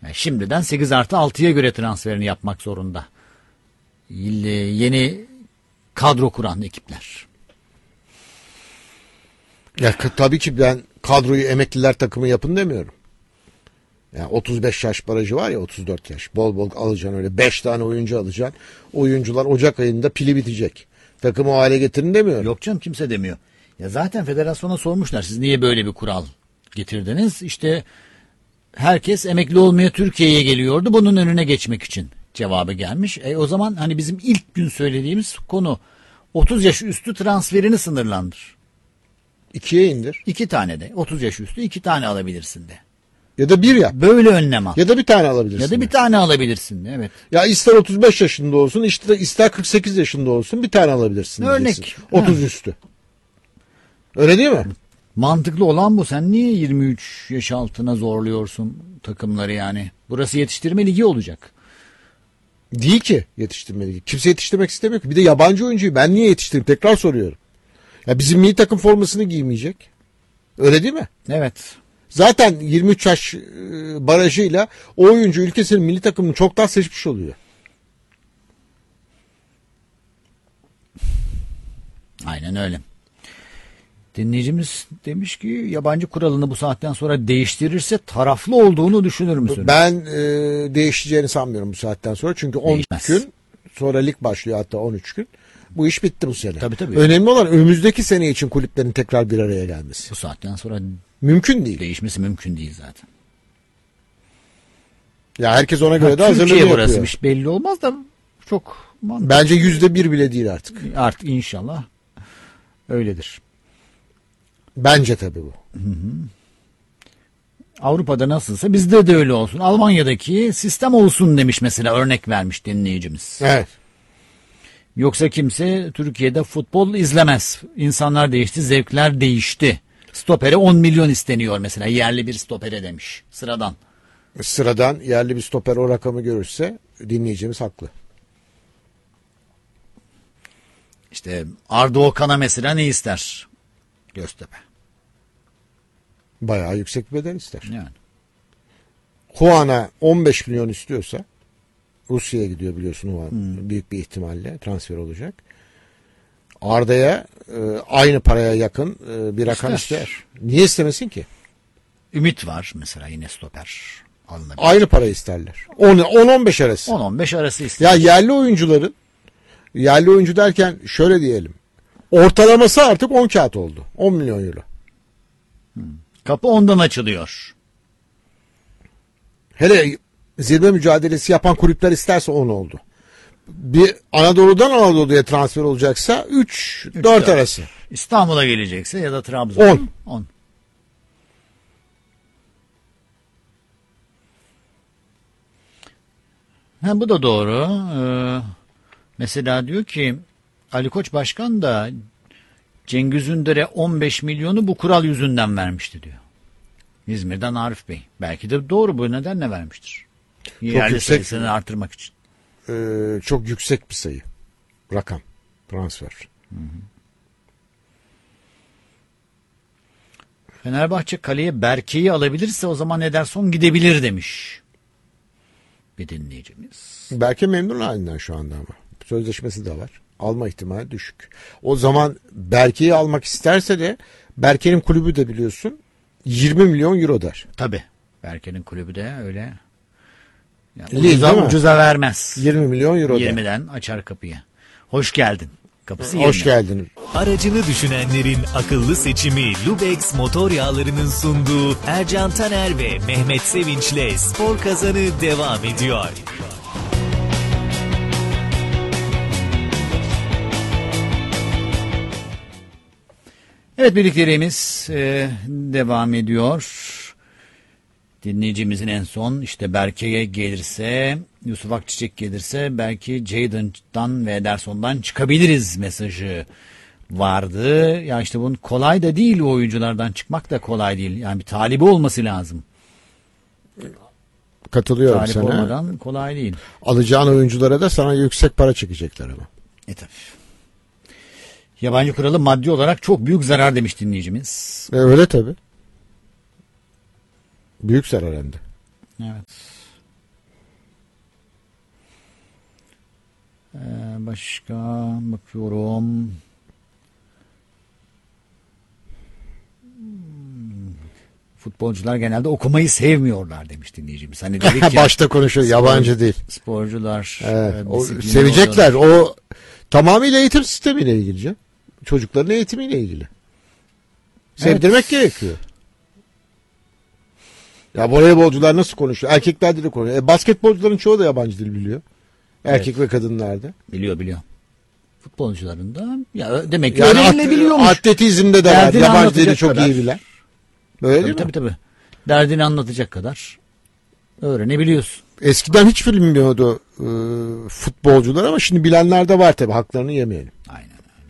Yani şimdiden 8+6'ya göre transferini yapmak zorunda. Yeni kadro kuran ekipler. Ya tabii ki ben kadroyu emekliler takımı yapın demiyorum. Yani 35 yaş barajı var ya, 34 yaş. Bol bol alacaksın, öyle 5 tane oyuncu alacaksın. Oyuncular Ocak ayında pili bitecek. Takımı o hale getirin demiyorum. Yok canım, kimse demiyor. Ya zaten federasyona sormuşlar, siz niye böyle bir kural getirdiniz? İşte herkes emekli olmaya Türkiye'ye geliyordu, bunun önüne geçmek için cevabı gelmiş. O zaman hani bizim ilk gün söylediğimiz konu 30 yaş üstü transferini sınırlandır. 2'ye indir. 2 tane de 30 yaş üstü 2 tane alabilirsin de. Ya da 1 yap. Böyle önlem al. Ya da bir tane alabilirsin. Ya da bir tane alabilirsin de, evet. Ya ister 35 yaşında olsun, ister 48 yaşında olsun, bir tane alabilirsin. Örnek. Diyeceksin. 30 üstü. Öyle değil mi? Mantıklı olan bu. Sen niye 23 yaş altına zorluyorsun takımları yani? Burası yetiştirme ligi olacak. Değil ki yetiştirme ligi. Kimse yetiştirmek istemiyor ki. Bir de yabancı oyuncuyu ben niye yetiştireyim? Tekrar soruyorum. Ya bizim milli takım formasını giymeyecek. Öyle değil mi? Evet. Zaten 23 yaş barajıyla o oyuncu ülkesinin milli takımını çoktan seçmiş oluyor. Aynen öyle. Dinleyicimiz demiş ki yabancı kuralını bu saatten sonra değiştirirse taraflı olduğunu düşünür müsün? Ben değişeceğini sanmıyorum bu saatten sonra. Çünkü 10 Değişmez. gün sonra lig başlıyor, hatta 13 gün. Bu iş bitti bu sene. Tabii. Önemli olan önümüzdeki sene için kulüplerin tekrar bir araya gelmesi. Bu saatten sonra Mümkün değil. değişmesi mümkün değil zaten. Ya herkes ona göre de hazırlığı Türkiye yapıyor. burasıymış, belli olmaz da çok mantıklı. Bence %1 bile değil artık. Artık inşallah öyledir. Bence tabii bu. Avrupa'da nasılsa bizde de öyle olsun. Almanya'daki sistem olsun demiş mesela, örnek vermiş dinleyicimiz. Evet. Yoksa kimse Türkiye'de futbol izlemez. İnsanlar değişti, zevkler değişti. Stopere 10 milyon isteniyor mesela, yerli bir stopere demiş. Sıradan yerli bir stoper o rakamı görürse dinleyicimiz haklı. İşte Arda Okan'a mesela ne ister Göztepe? Bayağı yüksek bir bedel ister. Yani. Juan'a 15 milyon istiyorsa, Rusya'ya gidiyor biliyorsun Juan. Büyük bir ihtimalle transfer olacak. Arda'ya aynı paraya yakın bir rakam ister. Niye istemesin ki? Ümit var mesela, yine stoper alınabilir. Aynı parayı isterler. 10-15 arası. 10-15 arası ister. Ya yerli oyuncuların, yerli oyuncu derken şöyle diyelim, ortalaması artık 10 kağıt oldu. 10 milyon euro. Kapı ondan açılıyor. Hele zirve mücadelesi yapan kulüpler isterse 10 oldu. Bir Anadolu'dan Anadolu'ya transfer olacaksa 3-4 arası. İstanbul'a gelecekse ya da Trabzon. 10. Bu da doğru. Mesela diyor ki Ali Koç Başkan da Cengiz Ünder'e 15 milyonu bu kural yüzünden vermişti diyor. İzmir'den Arif Bey. Belki de doğru, bu nedenle vermiştir. Yerli yüksek, sayısını artırmak için. Çok yüksek bir sayı. Rakam. Transfer. Fenerbahçe kaleye Berke'yi alabilirse o zaman Ederson gidebilir demiş bir dinleyicimiz. Berke memnun halinden şu anda ama. Sözleşmesi de var. Alma ihtimali düşük. O zaman Berke'yi almak isterse de Berke'nin kulübü de biliyorsun 20 milyon euro der. Tabii. Berke'nin kulübü de öyle. Yani ucuza vermez. 20 milyon euro 20'den açar kapıyı. Hoş geldin. Kapısı Hoş 20. geldin. Aracını düşünenlerin akıllı seçimi Lubex Motor Yağları'nın sunduğu Ercan Taner ve Mehmet Sevinç'le Spor Kazanı devam ediyor. Evet, birliklerimiz devam ediyor. Dinleyicimizin en son işte Berke'ye gelirse, Yusuf Akçiçek gelirse belki Jadon'dan ve Ederson'dan çıkabiliriz mesajı vardı. Ya işte bunun kolay da değil, o oyunculardan çıkmak da kolay değil. Yani bir talibi olması lazım. Katılıyorum Talip sana. olmadan kolay değil. Alacağın oyunculara da sana yüksek para çekecekler ama. Tabii. Yabancı kuralı maddi olarak çok büyük zarar demiş dinleyicimiz. Öyle tabii. Büyük zarar hem de. Evet. Başka bakıyorum. Futbolcular genelde okumayı sevmiyorlar demiş dinleyicimiz. Hani dedik ya, Başta konuşuyor, yabancı değil. sporcular O, disiplinli sevecekler. oluyorlar. O tamamıyla eğitim sistemiyle ilgili canım. Çocukların eğitimiyle ilgili. Sevdirmek gerekiyor. Ya voleybolcular nasıl konuşuyor? Erkekler dili konuşuyor. Basketbolcuların çoğu da yabancı dil biliyor. Erkek ve kadınlarda. Biliyor. Futbolcuların da ya demek ki Yani öğrenilebiliyormuş. atletizmde de var. Derdini Yabancı dili anlatacak çok kadar. iyi bilen. Böyle değil mi? Tabii. Derdini anlatacak kadar öğrenebiliyorsun. Eskiden hiç bilmiyordu futbolcular ama şimdi bilenler de var tabii. Haklarını yemeyelim. Aynen.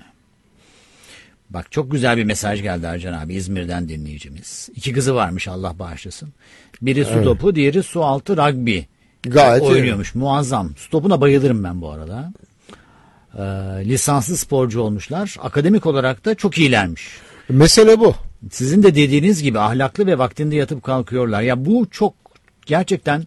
Bak çok güzel bir mesaj geldi Ercan abi, İzmir'den dinleyicimiz. 2 kızı varmış, Allah bağışlasın. Biri su topu, diğeri su altı rugby. Gayet iyi. Oynuyormuş, muazzam. Su topuna bayılırım ben bu arada. Lisanslı sporcu olmuşlar. Akademik olarak da çok iyilermiş. Mesele bu. Sizin de dediğiniz gibi ahlaklı ve vaktinde yatıp kalkıyorlar. Ya bu çok gerçekten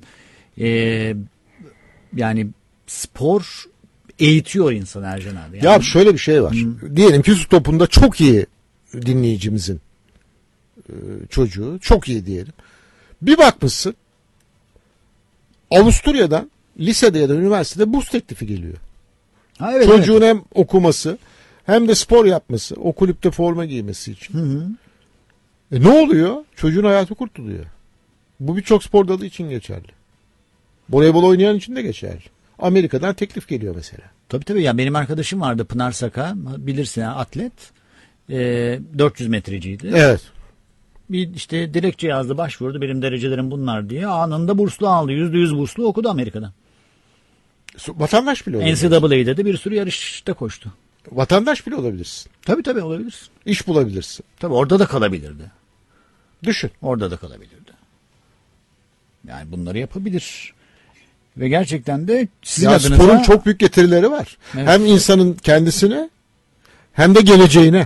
yani spor eğitiyor insan Ercan abi. Yani, Ya şöyle bir şey var. Diyelim ki su topunda çok iyi dinleyicimizin çocuğu. Çok iyi diyelim. Bir bakmışsın Avusturya'dan lisede ya da üniversitede burs teklifi geliyor. ha, evet, Çocuğun hem okuması hem de spor yapması, o kulüpte forma giymesi için. Ne oluyor? Çocuğun hayatı kurtuluyor. Bu birçok spor dalı için geçerli. Voleybol oynayan için de geçerli. Amerika'dan teklif geliyor mesela. Tabii ya, benim arkadaşım vardı Pınar Saka, bilirsin ha, atlet. 400 metreciydi. Evet. Bir işte dilekçe yazdı, başvurdu, benim derecelerim bunlar diye. Anında burslu aldı. %100 burslu okudu Amerika'da. Vatandaş bile olabilir. NCAA'de de bir sürü yarışta koştu. Vatandaş bile olabilirsin. Tabii olabilirsin. İş bulabilirsin. Tabii orada da kalabilirdi. Düşün. Orada da kalabilirdi. Yani bunları yapabilir. Ve gerçekten de sizin Ya adınıza... sporun çok büyük getirileri var. Evet. Hem insanın kendisine hem de geleceğine.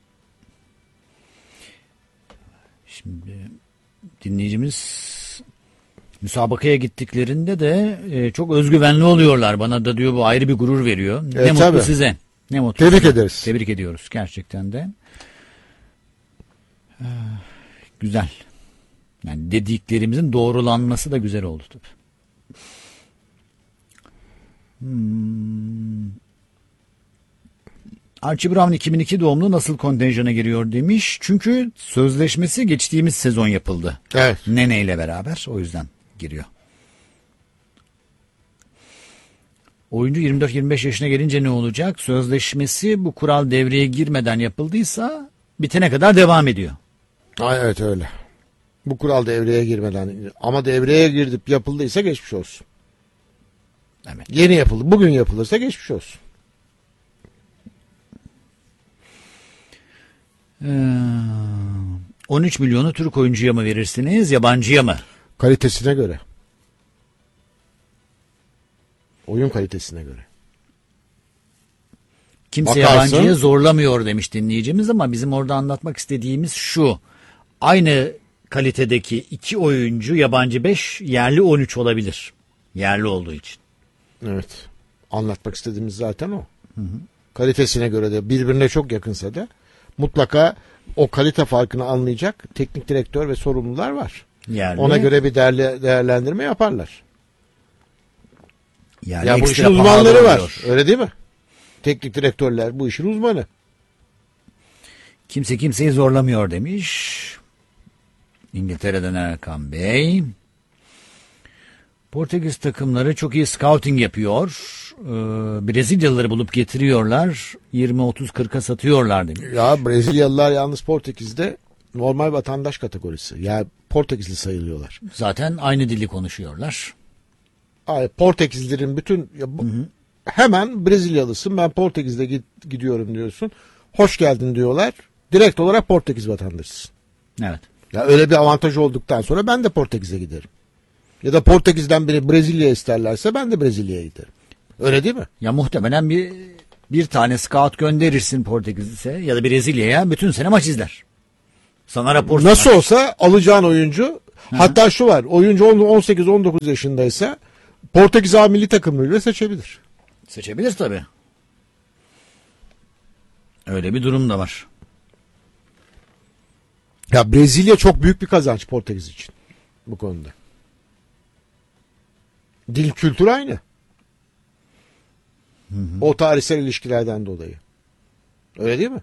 Şimdi dinleyicimiz müsabakaya gittiklerinde de çok özgüvenli oluyorlar. Bana da diyor bu ayrı bir gurur veriyor. Ne mutlu tabii. size. Ne mutlu. Tebrik size. ederiz. Tebrik ediyoruz gerçekten de. Güzel. Yani dediklerimizin doğrulanması da güzel oldu tabii. Archie Brown 2002 doğumlu, nasıl kontenjana giriyor demiş. Çünkü sözleşmesi geçtiğimiz sezon yapıldı. Evet. Nene ile beraber, o yüzden giriyor. Oyuncu 24-25 yaşına gelince ne olacak? Sözleşmesi bu kural devreye girmeden yapıldıysa bitene kadar devam ediyor. Evet öyle. Bu kural devreye girmeden ama devreye girdip yapıldıysa geçmiş olsun. Evet. Yeni yapıldı. Bugün yapılırsa geçmiş olsun. 13 milyonu Türk oyuncuya mı verirsiniz, yabancıya mı? Kalitesine göre. Oyun kalitesine göre. Kimse Bakarsın. yabancıya zorlamıyor demiş dinleyicimiz, ama bizim orada anlatmak istediğimiz şu: aynı kalitedeki 2 oyuncu yabancı 5, yerli 13 olabilir. Yerli olduğu için. Evet. Anlatmak istediğimiz zaten o. Kalitesine göre de birbirine çok yakınsa da mutlaka o kalite farkını anlayacak teknik direktör ve sorumlular var. Yerli, Ona göre bir değerlendirme yaparlar. yerli Ya bu ekstra işin pahalı uzmanları var. oluyor. Öyle değil mi? Teknik direktörler bu işin uzmanı. Kimse kimseyi zorlamıyor demiş. İngiltere'den Erkan Bey. Portekiz takımları çok iyi scouting yapıyor. Brezilyalıları bulup getiriyorlar. 20-30-40'a satıyorlar demiş. Ya Brezilyalılar yalnız Portekiz'de normal vatandaş kategorisi. Ya Portekizli sayılıyorlar. Zaten aynı dili konuşuyorlar. Ay, Portekizlilerin bütün hemen Brezilyalısın, ben Portekiz'de gidiyorum diyorsun. Hoş geldin diyorlar. Direkt olarak Portekiz vatandaşısın. Evet. Ya öyle bir avantaj olduktan sonra ben de Portekiz'e giderim. Ya da Portekiz'den biri Brezilya'ya isterlerse ben de Brezilya'ya giderim. Öyle değil mi? Ya muhtemelen bir tane scout gönderirsin Portekiz'e ya da Brezilya'ya, bütün sene maç izler. Sana rapor Nasıl sunar. olsa alacağın oyuncu, hatta şu var, oyuncu 18-19 yaşındaysa Portekiz A milli takımıyla seçebilir. Seçebilir tabii. Öyle bir durum da var. Ya Brezilya çok büyük bir kazanç Portekiz için bu konuda. Dil kültür aynı. O tarihsel ilişkilerden dolayı. Öyle değil mi?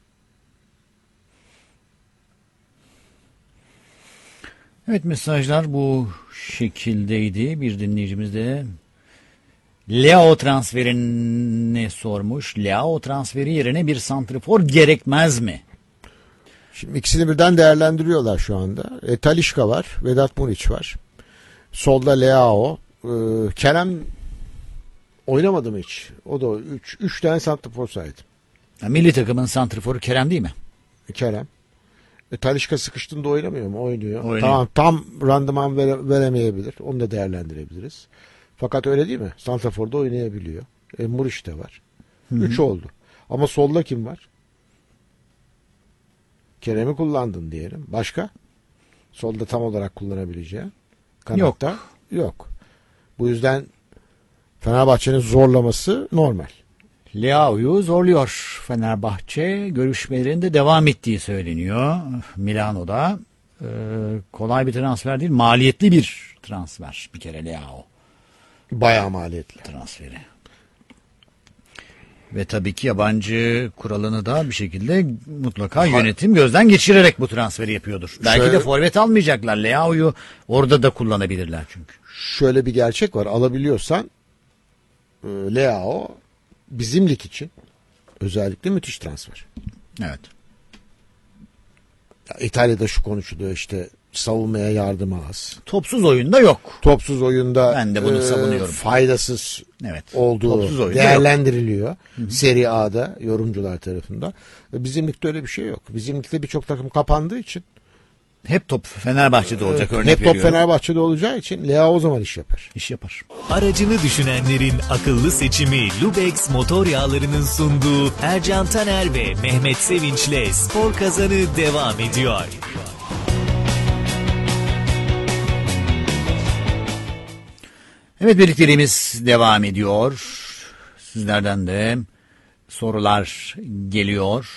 Evet, mesajlar bu şekildeydi. Bir dinleyicimiz de Leao transferini sormuş. Leao transferi yerine bir santrafor gerekmez mi? Şimdi ikisini birden değerlendiriyorlar şu anda. Talisca var, Vedat Muriç var. Solda Leao. Kerem oynamadı mı hiç? O da 3 tane santrafor saydı. Ya, milli takımın santraforu Kerem değil mi? Kerem. Talisca sıkıştığında oynamıyor mu? Oynuyor. Oynuyor. Tamam, tam randıman veremeyebilir. Onu da değerlendirebiliriz. Fakat öyle değil mi? Santrafor'da oynayabiliyor. Muriç de var. 3 oldu. Ama solda kim var? Kerem'i kullandın diyelim. Başka? Solda tam olarak kullanabileceğin. Kanatta yok. Bu yüzden Fenerbahçe'nin zorlaması normal. Leao'yu zorluyor Fenerbahçe. Görüşmelerinde devam ettiği söyleniyor. Milano'da kolay bir transfer değil, maliyetli bir transfer bir kere Leao Bayağı maliyetli. transferi. Ve tabii ki yabancı kuralını da bir şekilde mutlaka yönetim gözden geçirerek bu transferi yapıyordur. Belki Şöyle- de forvet almayacaklar. Leao'yu orada da kullanabilirler çünkü. Şöyle bir gerçek var. Alabiliyorsan Leao bizim lig için özellikle müthiş transfer. Evet. Ya, İtalya'da şu konuşuluyor işte savunmaya yardımı az. Topsuz oyunda yok. Topsuz oyunda Ben de bunu savunuyorum. faydasız Evet. olduğu Topsuz oyunda değerlendiriliyor. Serie A'da yorumcular tarafından. Bizim ligde öyle bir şey yok. Bizim ligde birçok takım kapandığı için Hep top Fenerbahçe'de olacak, örnek hep top veriyorum. Fenerbahçe'de olacağı için Leao o zaman iş yapar. İş yapar. Aracını düşünenlerin akıllı seçimi Lubex motor yağlarının sunduğu Ercan Taner ve Mehmet Sevinç'le Spor Kazanı devam ediyor. Evet, birlikteliğimiz devam ediyor. Sizlerden de sorular geliyor.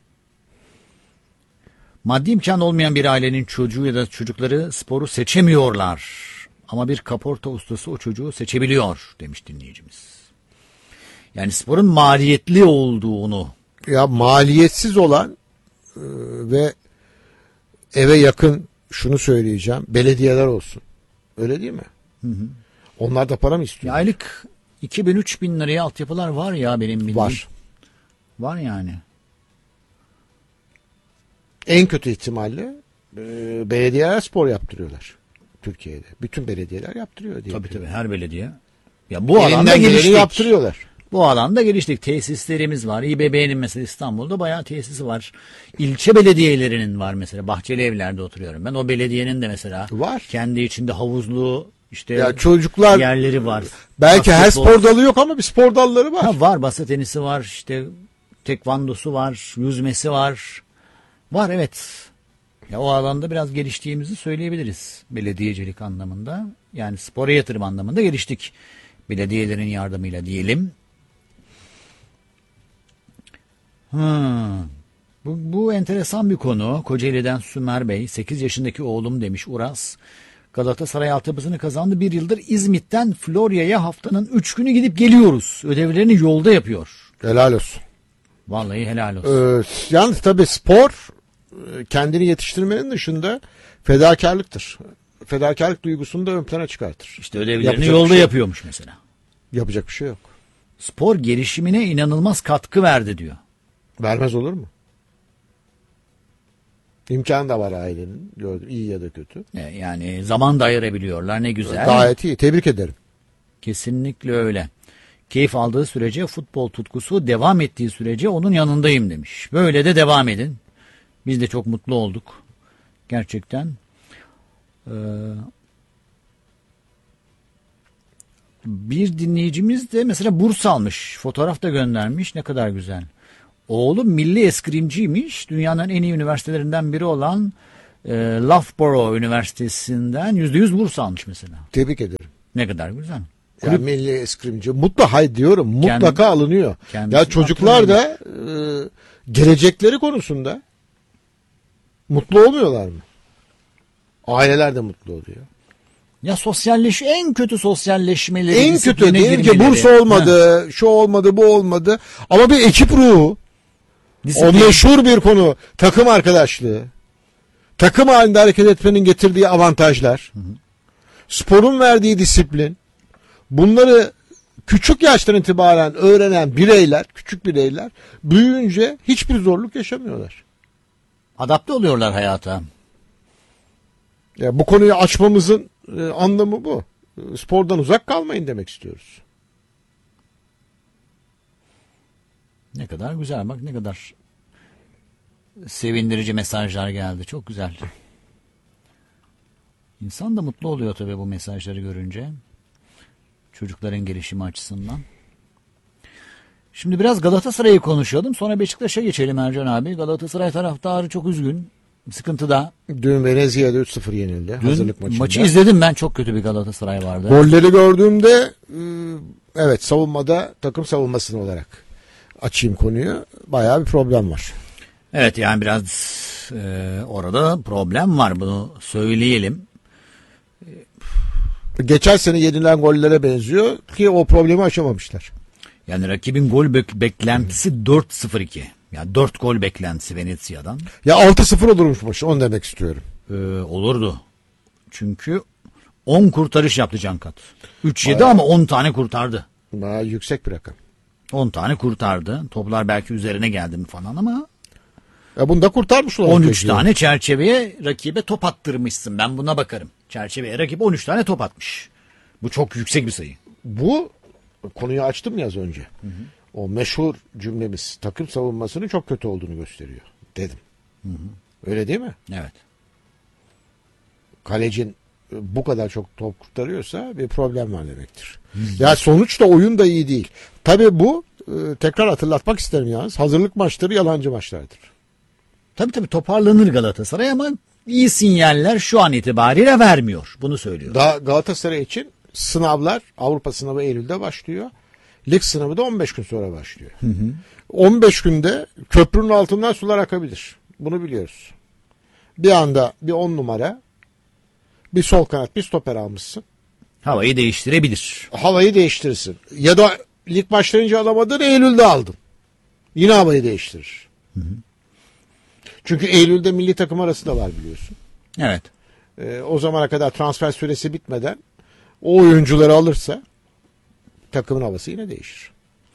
Maddi imkan olmayan bir ailenin çocuğu ya da çocukları sporu seçemiyorlar. Ama bir kaporta ustası o çocuğu seçebiliyor demiş dinleyicimiz. Yani sporun maliyetli olduğunu. Ya maliyetsiz olan ve eve yakın şunu söyleyeceğim. Belediyeler olsun. Öyle değil mi? Onlar da para mı istiyor? Ya aylık 2000-3000 liraya altyapılar var ya benim bildiğim. Var. Var yani. En kötü ihtimalle belediyeler spor yaptırıyorlar Türkiye'de. Bütün belediyeler yaptırıyor diye. Tabii her belediye. Ya bu alanda Elinden geleni geliştik. yaptırıyorlar. Bu alanda geliştik. Tesislerimiz var. İBB'nin mesela İstanbul'da bayağı tesisi var. İlçe belediyelerinin var mesela. Bahçeli Evler'de oturuyorum ben. O belediyenin de mesela Var. kendi içinde havuzlu işte Ya çocuklar yerleri var. belki her Basketbol- spor dalı yok ama bir spor dalları var. Ha, var. Masa tenisi var. İşte tekvandosu var. Yüzmesi var. Var, evet. Ya o alanda biraz geliştiğimizi söyleyebiliriz. Belediyecilik anlamında. Yani spora yatırım anlamında geliştik. Belediyelerin yardımıyla diyelim. Bu enteresan bir konu. Kocaeli'den Sümer Bey, 8 yaşındaki oğlum demiş Uras. Galatasaray altyapısını kazandı. Bir yıldır İzmit'ten Florya'ya haftanın 3 günü gidip geliyoruz. Ödevlerini yolda yapıyor. Helal olsun. Vallahi helal olsun. Yalnız tabii spor kendini yetiştirmenin dışında fedakarlıktır. Fedakarlık duygusunu da ön plana çıkartır. İşte ödevlerini Yapacak yolda bir şey yok. yapıyormuş mesela. Yapacak bir şey yok. Spor gelişimine inanılmaz katkı verdi diyor. Vermez olur mu? İmkan da var ailenin. Gördüm, iyi ya da kötü. Yani zaman da ayırabiliyorlar, ne güzel. Gayet iyi. Tebrik ederim. Kesinlikle öyle. Keyif aldığı sürece, futbol tutkusu devam ettiği sürece onun yanındayım demiş. Böyle de devam edin. Biz de çok mutlu olduk. Gerçekten. Bir dinleyicimiz de mesela burs almış. Fotoğraf da göndermiş. Ne kadar güzel. Oğlu milli eskrimciymiş. Dünyanın en iyi üniversitelerinden biri olan Loughborough Üniversitesi'nden %100 burs almış mesela. Tebrik ederim. Ne kadar güzel. Yani milli eskrimci. Mutlaka diyorum. Mutlaka alınıyor. kendisi Ya çocuklar da gelecekleri konusunda mutlu olmuyorlar mı? Aileler de mutlu oluyor. Ya en kötü sosyalleşmeleri. En kötü disipline diyelim ki girmeleri. burs olmadı, şu olmadı, bu olmadı. Ama bir ekip ruhu, o Disiplin. meşhur bir konu, takım arkadaşlığı, takım halinde hareket etmenin getirdiği avantajlar, sporun verdiği disiplin, bunları küçük yaştan itibaren öğrenen bireyler, küçük bireyler büyüyünce hiçbir zorluk yaşamıyorlar. Adapte oluyorlar hayata. Ya bu konuyu açmamızın anlamı bu. Spordan uzak kalmayın demek istiyoruz. Ne kadar güzel, bak ne kadar sevindirici mesajlar geldi. Çok güzel. İnsan da mutlu oluyor tabii bu mesajları görünce. Çocukların gelişimi açısından. Şimdi biraz Galatasaray'ı konuşalım. Sonra Beşiktaş'a geçelim Ercan abi. Galatasaray taraftarı çok üzgün. Sıkıntıda. Dün Venezia'da 3-0 yenildi Dün hazırlık maçında. maçı izledim ben. Çok kötü bir Galatasaray vardı. Golleri gördüğümde evet, savunmada, takım savunmasını olarak açayım konuyu. Bayağı bir problem var. Evet, yani biraz orada problem var, bunu söyleyelim. Geçen sene yenilen gollere benziyor ki o problemi aşamamışlar. Yani rakibin gol beklentisi 4-0-2. Yani 4 gol beklentisi Venezia'dan. Ya 6-0 olurmuş maç, onu demek istiyorum. Olurdu. Çünkü 10 kurtarış yaptı Cankat. 3-7 ama 10 tane kurtardı. Bayağı yüksek bir rakam. 10 tane kurtardı. Toplar belki üzerine geldi mi falan ama Ya bunu da kurtarmış olan 13 çocuğu. tane çerçeveye rakibe top attırmışsın. Ben buna bakarım. Çerçeveye rakip 13 tane top atmış. Bu çok yüksek bir sayı. Bu konuyu açtım ya az önce. O meşhur cümlemiz takım savunmasının çok kötü olduğunu gösteriyor dedim. Öyle değil mi? Evet. Kalecin bu kadar çok top kurtarıyorsa bir problem var demektir. Ya sonuçta oyun da iyi değil. Tabii bu tekrar hatırlatmak isterim yalnız. Hazırlık maçları yalancı maçlardır. Tabii toparlanır Galatasaray ama iyi sinyaller şu an itibariyle vermiyor. Bunu söylüyorum. Daha Galatasaray için sınavlar, Avrupa sınavı Eylül'de başlıyor. Lig sınavı da 15 gün sonra başlıyor. 15 günde köprünün altından sular akabilir. Bunu biliyoruz. Bir anda bir 10 numara, bir sol kanat, bir stoper almışsın. Havayı değiştirebilir. Havayı değiştirirsin. Ya da lig başlayınca alamadın, Eylül'de aldın. Yine havayı değiştirir. Çünkü Eylül'de milli takım arası da var biliyorsun. Evet. O zamana kadar transfer süresi bitmeden o oyuncuları alırsa takımın havası yine değişir.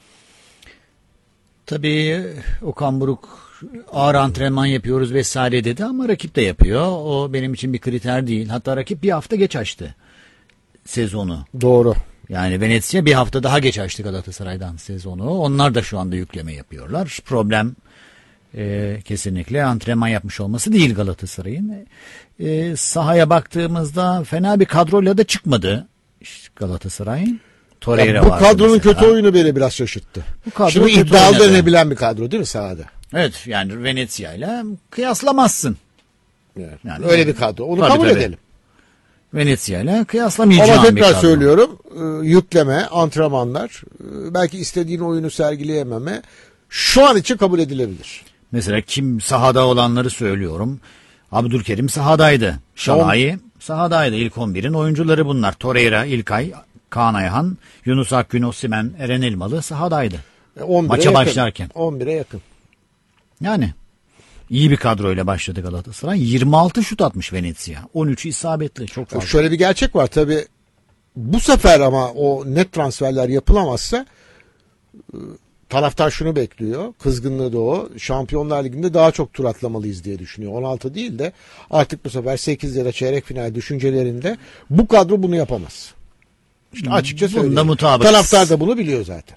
Tabii Okan Buruk ağır antrenman yapıyoruz vesaire dedi ama rakip de yapıyor. O benim için bir kriter değil. Hatta rakip bir hafta geç açtı sezonu. Doğru. Yani Venezia bir hafta daha geç açtı Galatasaray'dan sezonu. Onlar da şu anda yükleme yapıyorlar. Problem kesinlikle antrenman yapmış olması değil Galatasaray'ın. Sahaya baktığımızda fena bir kadroyla da çıkmadı Galatasaray'ın. Ya bu kadronun kötü oyunu beni biraz şaşırttı. Şimdi iddialı denebilen bir kadro değil mi sahada? Evet, yani Venezia ile kıyaslamazsın. Yani öyle bir kadro. Onu kabul edelim. Venezia ile kıyaslamayacağım ama bir tekrar kadro. söylüyorum, yükleme, antrenmanlar, belki istediğin oyunu sergileyememe şu an için kabul edilebilir. Mesela kim sahada olanları söylüyorum. Abdülkerim sahadaydı. Şalai sahadaydı. İlk 11'in oyuncuları bunlar. Torreira, İlkay, Kaan Ayhan, Yunus Akgün, Osimhen, Eren Elmalı sahadaydı. Maça yakın, başlarken. 11'e yakın. Yani iyi bir kadroyla başladı Galatasaray. 26 şut atmış Venezia. 13'ü isabetli. Çok fazla. Şöyle bir gerçek var tabii. Bu sefer ama o net transferler yapılamazsa taraftar şunu bekliyor. Kızgınlığı da o. Şampiyonlar Ligi'nde daha çok tur atlamalıyız diye düşünüyor. 16 değil de artık bu sefer 8 ya da çeyrek final düşüncelerinde bu kadro bunu yapamaz. İşte açıkça söylüyorum. Taraftar da bunu biliyor zaten.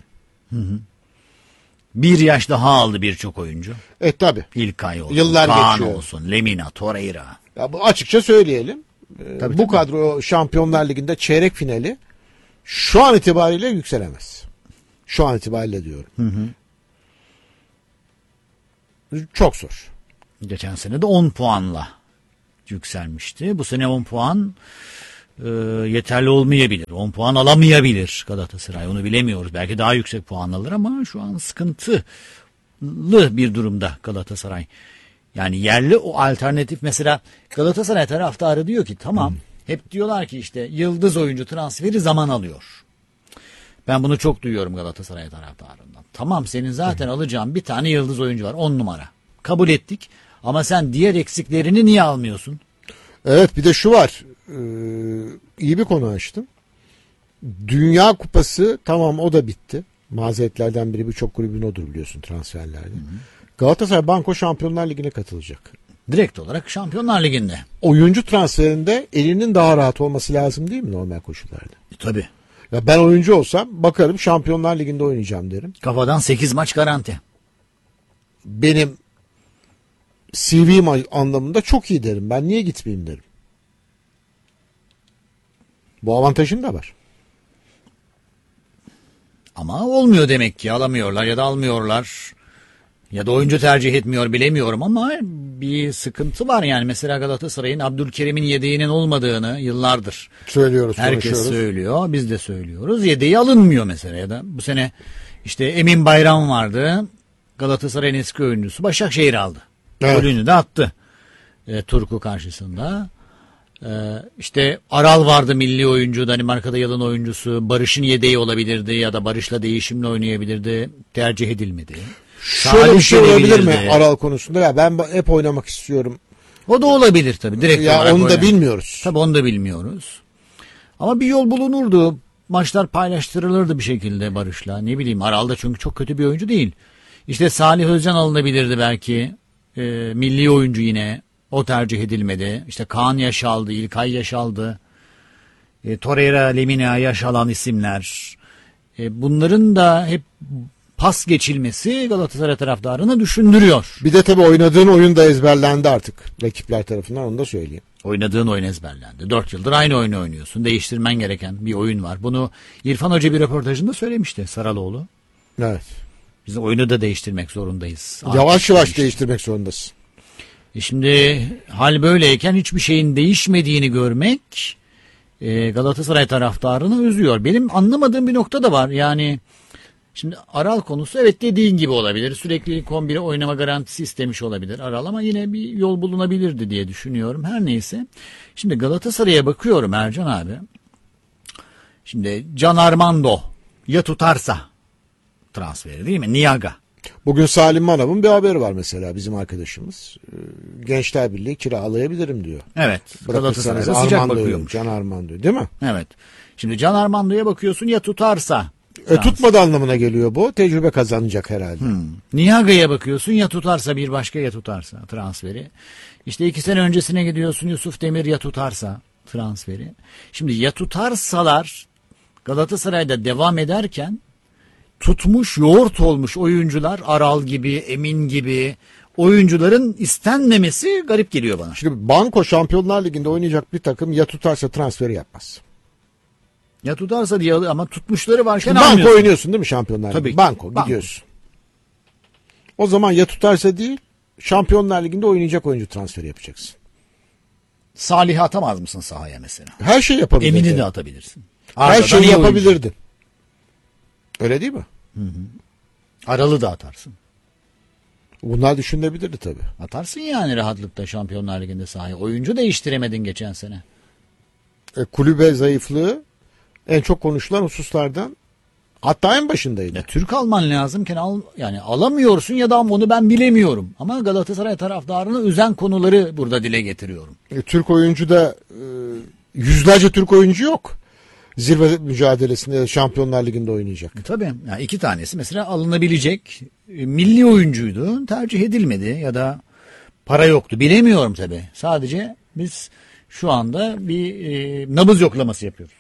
Bir yaş daha aldı birçok oyuncu. Tabii. İlkay olsun, Yıllar Kaan geçiyor. olsun, Lemina, Torreira. Ya bu açıkça söyleyelim. Tabii, bu kadro Şampiyonlar Ligi'nde çeyrek finali şu an itibariyle yükselemez. Şu an itibariyle diyorum. Çok zor. Geçen sene de 10 puanla yükselmişti. Bu sene 10 puan yeterli olmayabilir. 10 puan alamayabilir Galatasaray. Onu bilemiyoruz. Belki daha yüksek puan alır ama şu an sıkıntılı bir durumda Galatasaray. Yani yerli o alternatif, mesela Galatasaray taraftarı diyor ki tamam, hep diyorlar ki işte yıldız oyuncu transferi zaman alıyor. Ben bunu çok duyuyorum Galatasaray taraftarından. Tamam, senin zaten alacağın bir tane yıldız oyuncu var, 10 numara. Kabul ettik ama sen diğer eksiklerini niye almıyorsun? Evet, bir de şu var. İyi bir konu açtın. Dünya Kupası tamam, o da bitti. Mazeretlerden biri birçok kulübün odur biliyorsun transferlerde. Galatasaray Banko Şampiyonlar Ligi'ne katılacak. Direkt olarak Şampiyonlar Ligi'nde. Oyuncu transferinde elinin daha rahat olması lazım değil mi normal koşullarda? Tabii. Ya ben oyuncu olsam bakarım Şampiyonlar Ligi'nde oynayacağım derim. Kafadan 8 maç garanti. Benim CV'm anlamında çok iyi derim. Ben niye gitmeyeyim derim. Bu avantajın da var. Ama olmuyor demek ki, alamıyorlar ya da almıyorlar. Ya da oyuncu tercih etmiyor, bilemiyorum ama bir sıkıntı var yani. Mesela Galatasaray'ın Abdülkerim'in yedeğinin olmadığını yıllardır Söylüyoruz, herkes konuşuyoruz. söylüyor. Biz de söylüyoruz. Yedeği alınmıyor mesela. Ya da bu sene işte Emin Bayram vardı. Galatasaray'ın eski oyuncusu Başakşehir aldı. Evet. Golünü de attı. Turku karşısında. İşte Aral vardı, milli oyuncu, Danimarka'da yılın oyuncusu. Barış'ın yedeği olabilirdi ya da Barış'la değişimle oynayabilirdi. Tercih edilmedi. Şöyle bir şey olabilir mi gelebilirdi. Aral konusunda? Ya ben hep oynamak istiyorum. O da olabilir tabii. Direkt Ya olarak onu da oynar. bilmiyoruz. Tabii onu da bilmiyoruz. Ama bir yol bulunurdu. Maçlar paylaştırılırdı bir şekilde Barış'la. Ne bileyim, Aral da çünkü çok kötü bir oyuncu değil. İşte Salih Özcan alınabilirdi belki. Milli oyuncu yine. O tercih edilmedi. İşte Kaan Yaşal'dı, İlkay Yaşal'dı. Torreira, Lemina yaş alan isimler. Bunların da hep pas geçilmesi Galatasaray taraftarını düşündürüyor. Bir de tabii oynadığın oyun da ezberlendi artık rakipler tarafından, onu da söyleyeyim. Oynadığın oyun ezberlendi. 4 yıldır aynı oyunu oynuyorsun. Değiştirmen gereken bir oyun var. Bunu İrfan Hoca bir röportajında söylemişti, Saraloğlu. Evet. Biz oyunu da değiştirmek zorundayız. Yavaş Artık yavaş demişti. değiştirmek zorundasın. Şimdi hal böyleyken hiçbir şeyin değişmediğini görmek Galatasaray taraftarını üzüyor. Benim anlamadığım bir nokta da var. Yani şimdi Aral konusu, evet dediğin gibi olabilir. Sürekli 11'e oynama garantisi istemiş olabilir Aral ama yine bir yol bulunabilirdi diye düşünüyorum. Her neyse. Şimdi Galatasaray'a bakıyorum Ercan abi. Şimdi Can Armando ya tutarsa transferi değil mi? Niaga. Bugün Salim Manav'ın bir haberi var mesela, bizim arkadaşımız. Gençler Birliği kiralayabilirim diyor. Evet. Bırakırsanız Galatasaray'a sıcak Armando'yu, bakıyormuş. Can Armando'yu değil mi? Evet. Şimdi Can Armando'ya bakıyorsun, ya tutarsa. Tutmadı anlamına geliyor bu. Tecrübe kazanacak herhalde. Niaga'ya bakıyorsun, ya tutarsa bir başka, ya tutarsa transferi. İşte 2 sene öncesine gidiyorsun, Yusuf Demir ya tutarsa transferi. Şimdi ya tutarsalar Galatasaray'da devam ederken tutmuş, yoğurt olmuş oyuncular, Aral gibi, Emin gibi oyuncuların istenmemesi garip geliyor bana. Şimdi Banko Şampiyonlar Ligi'nde oynayacak bir takım ya tutarsa transferi yapmaz. Ya tutarsa diye ama tutmuşları varken Şimdi Banko almıyorsun. oynuyorsun değil mi Şampiyonlar Tabii Ligi? ki. Banko Banko. gidiyorsun. O zaman ya tutarsa değil, Şampiyonlar Ligi'nde oynayacak oyuncu transferi yapacaksın. Salih'i atamaz mısın sahaya mesela? Her şey yapabilirdin. Emin'i de atabilirsin. Her Arda'dan şeyi iyi oyuncu. yapabilirdin. Öyle değil mi? Aral'ı da atarsın. Bunlar düşünülebilirdi tabii. Atarsın yani rahatlıkla Şampiyonlar Ligi'nde sahaya. Oyuncu değiştiremedin geçen sene. Kulübe zayıflığı en çok konuşulan hususlardan, hatta en başındaydı. Ya Türk alman lazımken yani alamıyorsun ya da onu ben bilemiyorum. Ama Galatasaray taraftarını üzen konuları burada dile getiriyorum. Türk oyuncu da yüzlerce Türk oyuncu yok. Zirve mücadelesinde Şampiyonlar Ligi'nde oynayacak. Tabii. Yani 2 tanesi mesela alınabilecek milli oyuncuydu. Tercih edilmedi ya da para yoktu. Bilemiyorum tabii. Sadece biz şu anda bir nabız yoklaması yapıyoruz.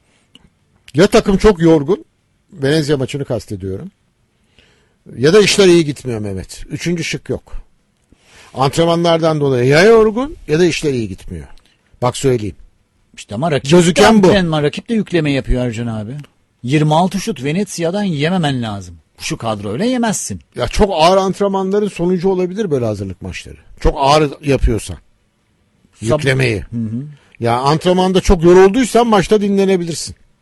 Ya takım çok yorgun, Venezia maçını kastediyorum, ya da işler iyi gitmiyor Mehmet. Üçüncü şık yok. Antrenmanlardan dolayı ya yorgun ya da işler iyi gitmiyor. Bak söyleyeyim. İşte ama rakip Gözüken bu. Rakip de yükleme yapıyor Ercan abi. 26 şut Venezia'dan yememen lazım. Şu kadroyla yemezsin. Ya çok ağır antrenmanların sonucu olabilir böyle hazırlık maçları. Çok ağır yapıyorsan. Yüklemeyi. Ya antrenmanda çok yorulduysan maçta dinlenebilirsin.